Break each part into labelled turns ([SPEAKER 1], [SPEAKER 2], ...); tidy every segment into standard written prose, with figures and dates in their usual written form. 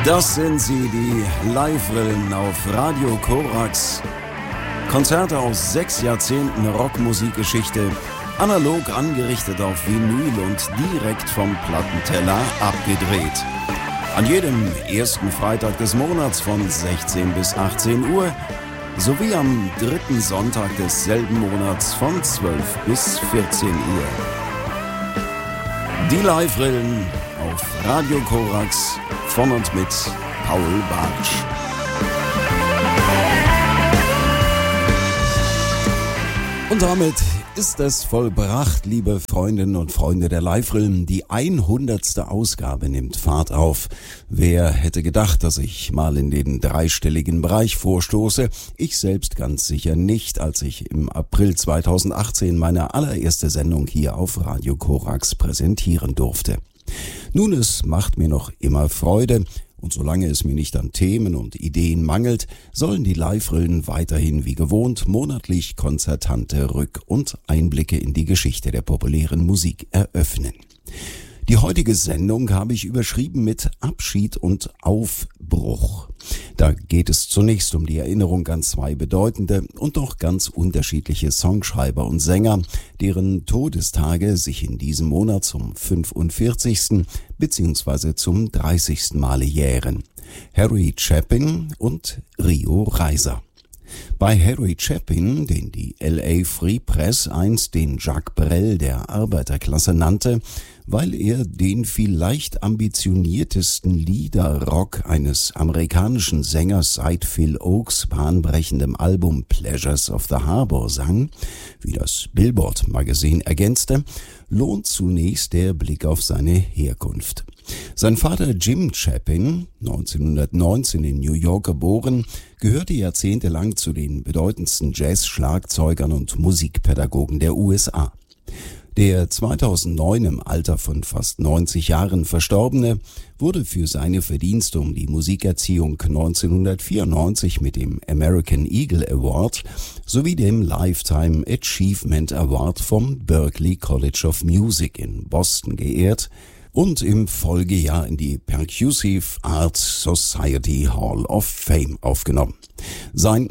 [SPEAKER 1] Das sind sie, die Live-Rillen auf Radio Korax. Konzerte aus 6 Jahrzehnten Rockmusikgeschichte, analog angerichtet auf Vinyl und direkt vom Plattenteller abgedreht. An jedem ersten Freitag des Monats von 16 bis 18 Uhr sowie am dritten Sonntag desselben Monats von 12 bis 14 Uhr. Die Live-Rillen auf Radio Korax von und mit Paul Bartsch. Und damit ist es vollbracht, liebe Freundinnen und Freunde der Live-Rillen. Die 100. Ausgabe nimmt Fahrt auf. Wer hätte gedacht, dass ich mal in den dreistelligen Bereich vorstoße? Ich selbst ganz sicher nicht, als ich im April 2018 meine allererste Sendung hier auf Radio Korax präsentieren durfte. Nun, es macht mir noch immer Freude. Und solange es mir nicht an Themen und Ideen mangelt, sollen die Live-Rillen weiterhin wie gewohnt monatlich konzertante Rück- und Einblicke in die Geschichte der populären Musik eröffnen. Die heutige Sendung habe ich überschrieben mit Abschied und Aufbruch. Da geht es zunächst um die Erinnerung an 2 bedeutende und doch ganz unterschiedliche Songschreiber und Sänger, deren Todestage sich in diesem Monat zum 45. bzw. zum 30. Male jähren. Harry Chapin und Rio Reiser. Bei Harry Chapin, den die LA Free Press einst den Jacques Brel der Arbeiterklasse nannte, weil er den vielleicht ambitioniertesten Liederrock eines amerikanischen Sängers seit Phil Ochs bahnbrechendem Album Pleasures of the Harbor sang, wie das Billboard Magazin ergänzte, lohnt zunächst der Blick auf seine Herkunft. Sein Vater Jim Chapin, 1919 in New York geboren, gehörte jahrzehntelang zu den bedeutendsten Jazz-Schlagzeugern und Musikpädagogen der USA. Der 2009 im Alter von fast 90 Jahren Verstorbene wurde für seine Verdienste um die Musikerziehung 1994 mit dem American Eagle Award sowie dem Lifetime Achievement Award vom Berklee College of Music in Boston geehrt und im Folgejahr in die Percussive Arts Society Hall of Fame aufgenommen. Sein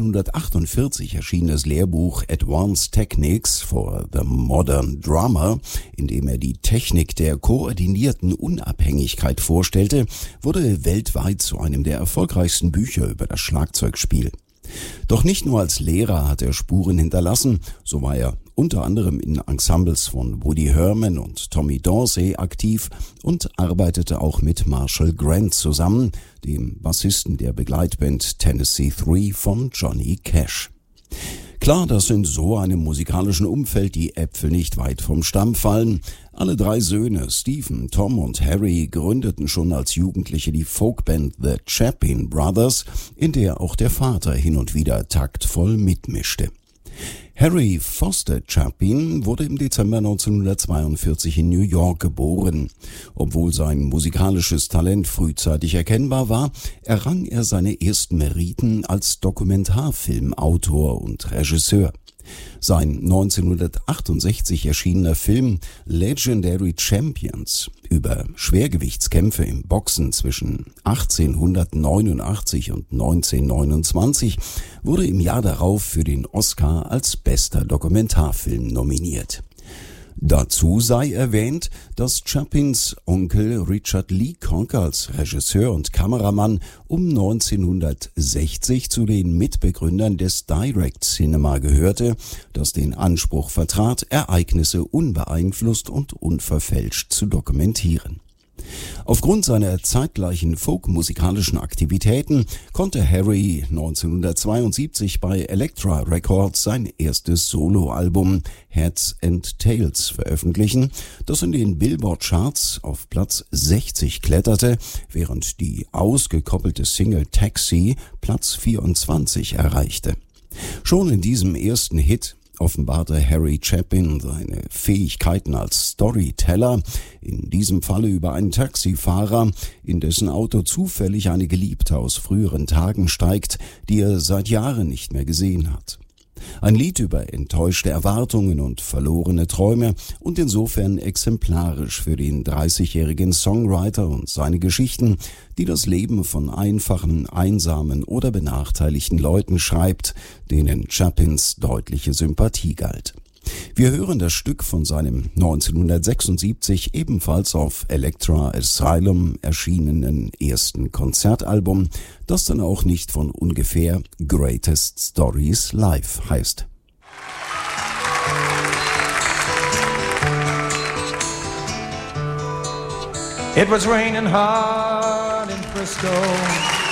[SPEAKER 1] 1948 erschienenes Lehrbuch Advanced Techniques for the Modern Drummer, in dem er die Technik der koordinierten Unabhängigkeit vorstellte, wurde weltweit zu einem der erfolgreichsten Bücher über das Schlagzeugspiel. Doch nicht nur als Lehrer hat er Spuren hinterlassen, so war er unter anderem in Ensembles von Woody Herman und Tommy Dorsey aktiv und arbeitete auch mit Marshall Grant zusammen, dem Bassisten der Begleitband Tennessee 3 von Johnny Cash. Klar, dass in so einem musikalischen Umfeld die Äpfel nicht weit vom Stamm fallen. Alle 3 Söhne, Stephen, Tom und Harry, gründeten schon als Jugendliche die Folkband The Chapin Brothers, in der auch der Vater hin und wieder taktvoll mitmischte. Harry Foster Chapin wurde im Dezember 1942 in New York geboren. Obwohl sein musikalisches Talent frühzeitig erkennbar war, errang er seine ersten Meriten als Dokumentarfilmautor und Regisseur. Sein 1968 erschienener Film Legendary Champions über Schwergewichtskämpfe im Boxen zwischen 1889 und 1929 wurde im Jahr darauf für den Oscar als bester Dokumentarfilm nominiert. Dazu sei erwähnt, dass Chapins Onkel Richard Leacock als Regisseur und Kameramann um 1960 zu den Mitbegründern des Direct Cinema gehörte, das den Anspruch vertrat, Ereignisse unbeeinflusst und unverfälscht zu dokumentieren. Aufgrund seiner zeitgleichen folkmusikalischen Aktivitäten konnte Harry 1972 bei Elektra Records sein erstes Soloalbum Heads and Tails veröffentlichen, das in den Billboard-Charts auf Platz 60 kletterte, während die ausgekoppelte Single Taxi Platz 24 erreichte. Schon in diesem ersten Hit offenbarte Harry Chapin seine Fähigkeiten als Storyteller, in diesem Falle über einen Taxifahrer, in dessen Auto zufällig eine Geliebte aus früheren Tagen steigt, die er seit Jahren nicht mehr gesehen hat. Ein Lied über enttäuschte Erwartungen und verlorene Träume und insofern exemplarisch für den 30-jährigen Songwriter und seine Geschichten, die das Leben von einfachen, einsamen oder benachteiligten Leuten schreibt, denen Chapins deutliche Sympathie galt. Wir hören das Stück von seinem 1976 ebenfalls auf Elektra Asylum erschienenen ersten Konzertalbum, das dann auch nicht von ungefähr Greatest Stories Live heißt.
[SPEAKER 2] It was raining hard in Frisco.